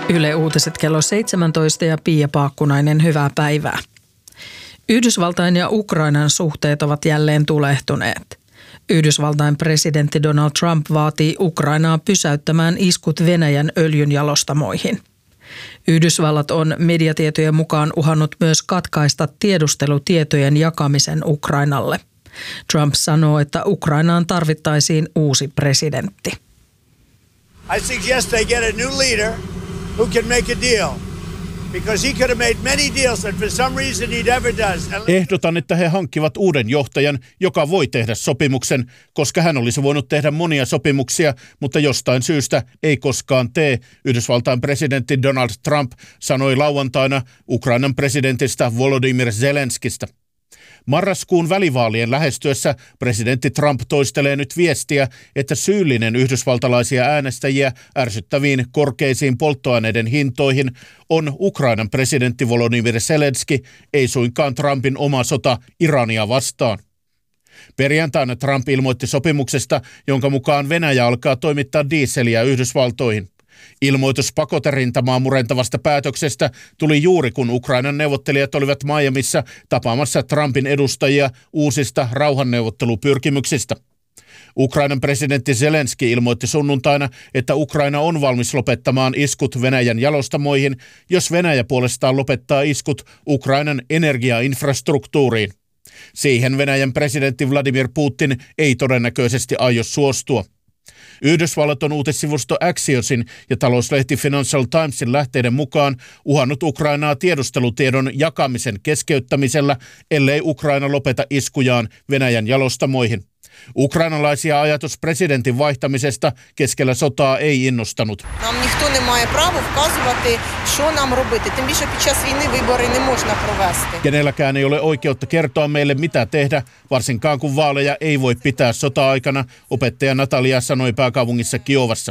Yle Uutiset kello 17 ja Pia Paakkunainen, hyvää päivää. Yhdysvaltain ja Ukrainan suhteet ovat jälleen tulehtuneet. Yhdysvaltain presidentti Donald Trump vaatii Ukrainaa pysäyttämään iskut Venäjän öljynjalostamoihin. Yhdysvallat on mediatietojen mukaan uhannut myös katkaista tiedustelutietojen jakamisen Ukrainalle. Trump sanoo, että Ukrainaan tarvittaisiin uusi presidentti. I suggest they get a new leader who can make a deal. Because he could have made many deals and for some reason he never does. Ehdotan, että he hankkivat uuden johtajan, joka voi tehdä sopimuksen, koska hän olisi voinut tehdä monia sopimuksia, mutta jostain syystä ei koskaan tee, Yhdysvaltain presidentti Donald Trump sanoi lauantaina Ukrainan presidentistä Volodymyr Zelenskistä. Marraskuun välivaalien lähestyessä presidentti Trump toistelee nyt viestiä, että syyllinen yhdysvaltalaisia äänestäjiä ärsyttäviin korkeisiin polttoaineiden hintoihin on Ukrainan presidentti Volodymyr Zelenski, ei suinkaan Trumpin oma sota Irania vastaan. Perjantaina Trump ilmoitti sopimuksesta, jonka mukaan Venäjä alkaa toimittaa diiseliä Yhdysvaltoihin. Ilmoitus pakoterintamaa murentavasta päätöksestä tuli juuri kun Ukrainan neuvottelijat olivat Miamissa tapaamassa Trumpin edustajia uusista rauhanneuvottelupyrkimyksistä. Ukrainan presidentti Zelenski ilmoitti sunnuntaina, että Ukraina on valmis lopettamaan iskut Venäjän jalostamoihin, jos Venäjä puolestaan lopettaa iskut Ukrainan energiainfrastruktuuriin. Siihen Venäjän presidentti Vladimir Putin ei todennäköisesti aio suostua. Yhdysvallat on uutissivusto Axiosin ja talouslehti Financial Timesin lähteiden mukaan uhannut Ukrainaa tiedustelutiedon jakamisen keskeyttämisellä, ellei Ukraina lopeta iskujaan Venäjän jalostamoihin. Ukrainalaisia ajatus presidentin vaihtamisesta keskellä sotaa ei innostanut. Kenelläkään ei ole oikeutta kertoa meille mitä tehdä, varsinkaan kun vaaleja ei voi pitää sota-aikana, opettaja Natalia sanoi pääkaupungissa Kiovassa.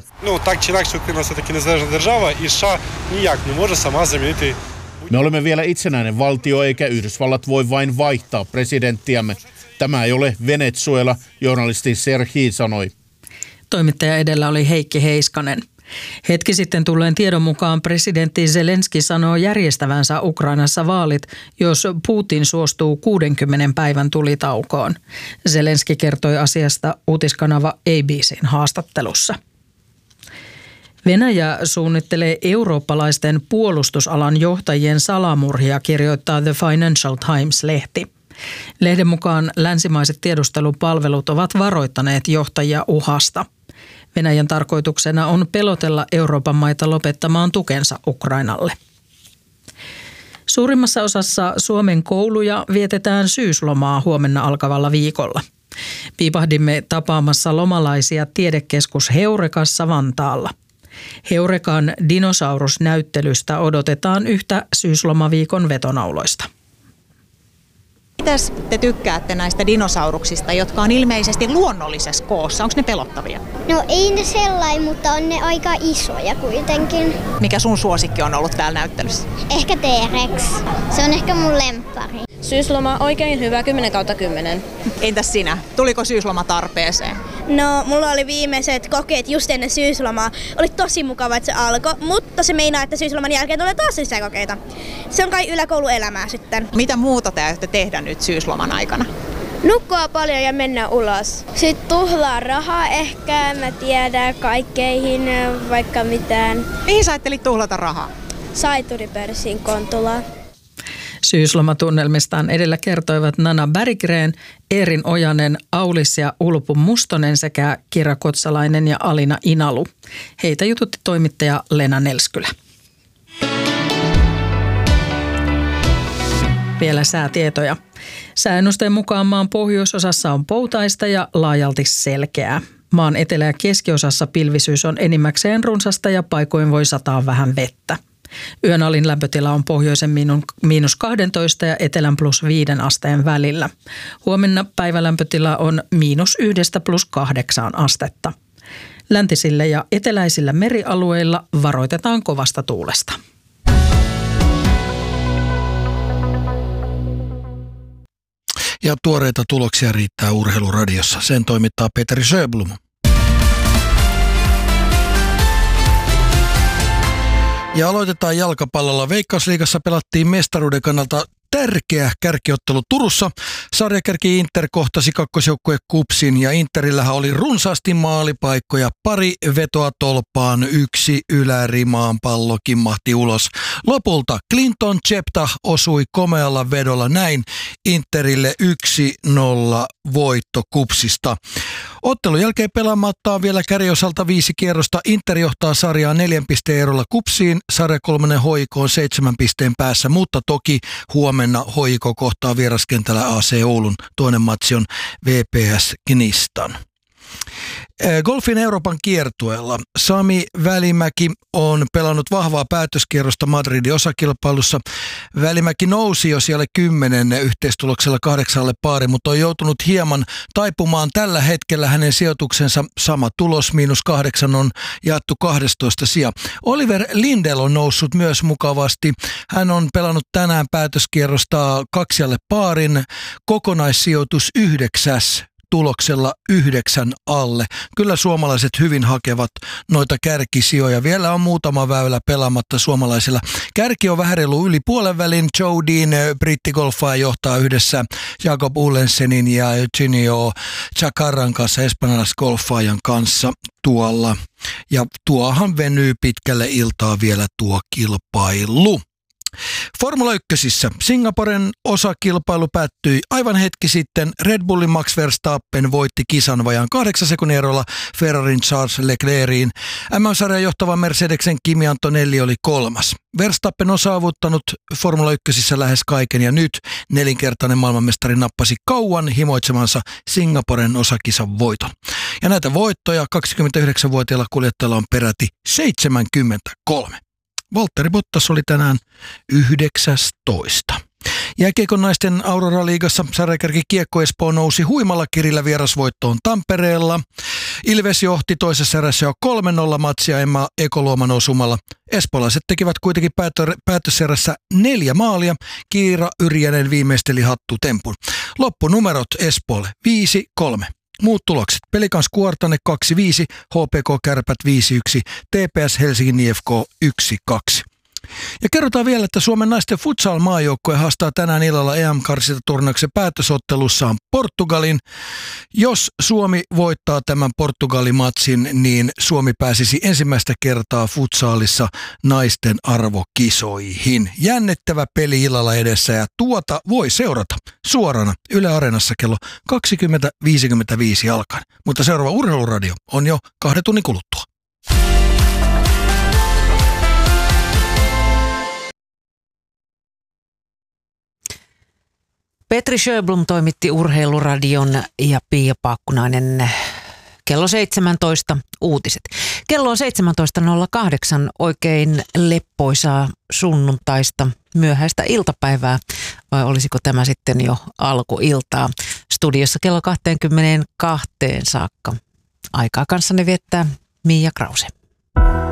Me olemme vielä itsenäinen valtio, eikä Yhdysvallat voi vain vaihtaa presidenttiämme. Tämä ei ole Venezuela, journalisti Serhii sanoi. Toimittaja edellä oli Heikki Heiskanen. Hetki sitten tulleen tiedon mukaan presidentti Zelenski sanoo järjestävänsä Ukrainassa vaalit, jos Putin suostuu 60 päivän tulitaukoon. Zelenski kertoi asiasta uutiskanava ABC:n haastattelussa. Venäjä suunnittelee eurooppalaisten puolustusalan johtajien salamurhia, kirjoittaa The Financial Times-lehti. Lehden mukaan länsimaiset tiedustelupalvelut ovat varoittaneet johtajia uhasta. Venäjän tarkoituksena on pelotella Euroopan maita lopettamaan tukensa Ukrainalle. Suurimmassa osassa Suomen kouluja vietetään syyslomaa huomenna alkavalla viikolla. Piipahdimme tapaamassa lomalaisia tiedekeskus Heurekassa Vantaalla. Heurekan dinosaurusnäyttelystä odotetaan yhtä syyslomaviikon vetonauloista. Mitäs te tykkäätte näistä dinosauruksista, jotka on ilmeisesti luonnollisessa koossa? Onko ne pelottavia? No ei ne sellainen, mutta on ne aika isoja kuitenkin. Mikä sun suosikki on ollut täällä näyttelyssä? Ehkä T-Rex. Se on ehkä mun lemppari. Syysloma oikein hyvä, 10/10. Entäs sinä? Tuliko syysloma tarpeeseen? No, mulla oli viimeiset kokeet just ennen syyslomaa. Oli tosi mukava, että se alkoi, mutta se meinaa, että syysloman jälkeen tulee taas lisää kokeita. Se on kai yläkouluelämää sitten. Mitä muuta te aiotte tehdä nyt syysloman aikana? Nukkua paljon ja mennä ulos. Sitten tuhlaa rahaa ehkä, mä tiedän kaikkeihin, vaikka mitään. Mihin sä ajattelit tuhlata rahaa? Saituripörssin kontulaan. Syyslomatunnelmistaan edellä kertoivat Nana Berggren, Eerin Ojanen, Aulis ja Ulpu Mustonen sekä Kira Kotsalainen ja Alina Inalu. Heitä jututti toimittaja Lena Nelskylä. Vielä säätietoja. Sääennusteen mukaan maan pohjoisosassa on poutaista ja laajalti selkeää. Maan etelä- ja keskiosassa pilvisyys on enimmäkseen runsasta ja paikoin voi sataa vähän vettä. Yön alin lämpötila on pohjoisen -12 ja etelän +5 asteen välillä. Huomenna päivälämpötila on -1 +8 astetta. Läntisillä ja eteläisillä merialueilla varoitetaan kovasta tuulesta. Ja tuoreita tuloksia riittää Urheiluradiossa. Sen toimittaa Petri Sjöblom. Ja aloitetaan jalkapallolla. Veikkausliigassa pelattiin mestaruuden kannalta tärkeä kärkiottelu Turussa. Sarjakärki Inter kohtasi kakkosjoukkue KuPSin ja Interillähän oli runsaasti maalipaikkoja. Pari vetoa tolpaan, yksi ylärimaan, pallo kimmahti ulos. Lopulta Clinton Chepta osui komealla vedolla, näin Interille 1-0 voitto KuPSista. Ottelun jälkeen pelaamatta on vielä kärjeosalta 5 kierrosta. Inter johtaa sarjaa 4 pisteen erolla KuPSiin. Sarja 3 HJK on 7 pisteen päässä, mutta toki huomenna HJK kohtaa vieraskentällä AC Oulun. Toinen matsi on VPS Knistan. Golfin Euroopan kiertueella Sami Välimäki on pelannut vahvaa päätöskierrosta Madridin osakilpailussa. Välimäki nousi jo siellä 10 yhteistuloksella 8 paari, mutta on joutunut hieman taipumaan. Tällä hetkellä hänen sijoituksensa sama tulos, -8 on jaettu 12 sija. Oliver Lindell on noussut myös mukavasti. Hän on pelannut tänään päätöskierrosta 2 paarin, kokonaissijoitus 9. tuloksella 9 alle. Kyllä suomalaiset hyvin hakevat noita kärkisijoja. Vielä on muutama väylä pelaamatta suomalaisilla. Kärki on vähän reilu yli puolen välin. Joe Dean, brittigolfaaja, johtaa yhdessä Jakob Ulensenin ja Eugenio Chacarran kanssa, espanjalaisgolfaajan kanssa tuolla. Ja tuohan venyy pitkälle iltaa vielä tuo kilpailu. Formula 1. Singaporen osakilpailu päättyi aivan hetki sitten. Red Bullin Max Verstappen voitti kisan vajaan 8 sekunnin erolla Ferrarin Charles Leclercin. MM-sarjan johtava Mercedesen Kimi Antonelli oli 3. Verstappen on saavuttanut Formula 1 lähes kaiken ja nyt 4-kertainen maailmanmestari nappasi kauan himoitsemansa Singaporen osakisan voiton. Ja näitä voittoja 29-vuotiailla kuljettajalla on peräti 73. Valtteri Bottas oli tänään 19. Jääkiekon naisten Aurora-liigassa sarjakärki Kiekko Espoo nousi huimalla kirillä vierasvoittoon Tampereella. Ilves johti toisessa erässä jo 3-0 matsia Emma Ekoluoman osumalla. Espoolaiset tekivät kuitenkin päätöserässä 4 maalia. Kiira Yrjänen viimeisteli hattutempun. Loppunumerot Espoolle 5-3. Muut tulokset: Pelikans Kuortane 2-5, HPK Kärpät 5-1, TPS Helsingin IFK 1-2. Ja kerrotaan vielä, että Suomen naisten futsal-maajoukkue haastaa tänään illalla EM-karsintaturnauksen päätösottelussaan Portugalin. Jos Suomi voittaa tämän Portugali-matsin, niin Suomi pääsisi ensimmäistä kertaa futsaalissa naisten arvokisoihin. Jännittävä peli illalla edessä ja tuota voi seurata suorana Yle Areenassa kello 20.55 alkaen. Mutta seuraava Urheiluradio on jo 2 tunnin kuluttua. Petri Sjöblom toimitti Urheiluradion ja Pia Paakkunainen kello 17 uutiset. Kello on 17.08, oikein leppoisaa sunnuntaista myöhäistä iltapäivää, vai olisiko tämä sitten jo alkuiltaa? Studiossa kello 22 saakka. Aikaa kanssanne viettää Mia Krause.